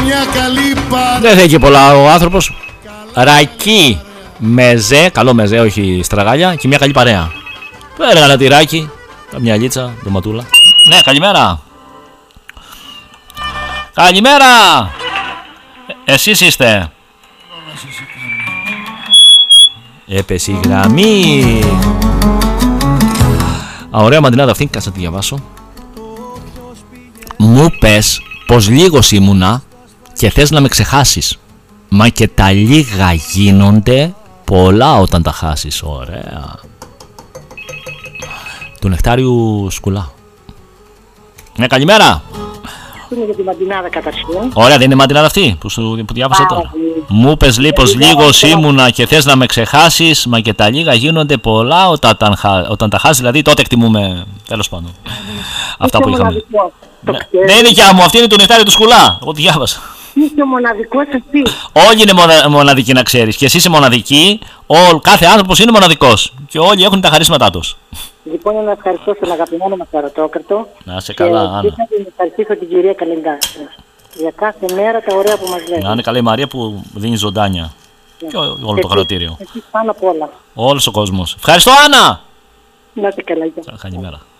μια καλή παρέα. Δεν θέλει και πολλά ο άνθρωπος. Ρακί, μεζέ, καλό μεζέ, όχι στραγάλια, και μια καλή παρέα. Του έλεγα ένα τυράκι, μια λίτσα, ντοματούλα. Ναι, καλημέρα. Καλημέρα. Εσείς είστε. Έπεσε η γραμμή. Ωραία μαντινάδα αυτή, κάτσε να τη διαβάσω. Μου πες πως λίγος ήμουνα και θες να με ξεχάσεις. Μα και τα λίγα γίνονται πολλά όταν τα χάσεις. Ωραία. Του Νεκτάριου Σκουλά. Ναι, καλημέρα. Είναι για τη μαντινάδα καταρχήν. Ωραία, δεν είναι μαντινάδα αυτή που διάβασα τώρα. Μου πες λίπος λίγος ήμουνα και θες να με ξεχάσεις. Μα και τα λίγα γίνονται πολλά όταν τα χάσεις. Δηλαδή τότε εκτιμούμε. Τέλος πάντων. Αυτά που είχαμε. Ναι. Δεν είναι δικιά μου, αυτή είναι του Νεκτάριου του Σκουλά. Εγώ τη διάβασα. Είσαι ο μοναδικός εσύ. Όλοι είναι μοναδικοί, να ξέρεις. Και εσύ είσαι μοναδική. Κάθε άνθρωπος είναι μοναδικός. Και όλοι έχουν τα χαρίσματά τους. Λοιπόν, να ευχαριστώ στον αγαπημένο μας Αρωτόκρατο. Να είσαι καλά, Άννα. Και να ευχαριστήσω την κυρία Καλεντά για κάθε μέρα τα ωραία που μας λέει. Να είναι καλά η Μαρία που δίνει ζωντάνια. Ναι. Και όλο το χαρακτήριο. Εσείς πάνω απ' όλα. Όλος ο κόσμος. Ευχαριστώ, Άννα. Να είστε καλά. Καλημέρα.